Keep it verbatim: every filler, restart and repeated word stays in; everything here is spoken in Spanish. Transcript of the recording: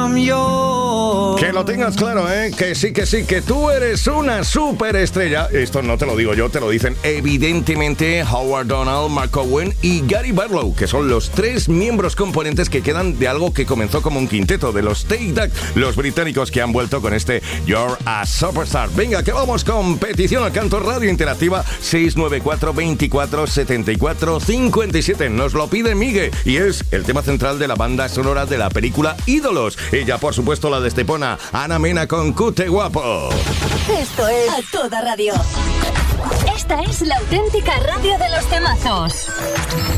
I'm yours. Que lo tengas claro, ¿eh? Que sí, que sí, que tú eres una superestrella. Esto no te lo digo yo, te lo dicen evidentemente Howard Donald, Mark Owen y Gary Barlow, que son los tres miembros componentes que quedan de algo que comenzó como un quinteto de los Take That, los británicos que han vuelto con este You're a Superstar. Venga, que vamos con petición al canto, radio interactiva seis nueve cuatro, veinticuatro, setenta y cuatro, cincuenta y siete. Nos lo pide Migue y es el tema central de la banda sonora de la película Ídolos. Ella, por supuesto, la de Estepona, Ana Mena con Cute Guapo. Esto es A Toda Radio. Esta es la auténtica radio de los temazos.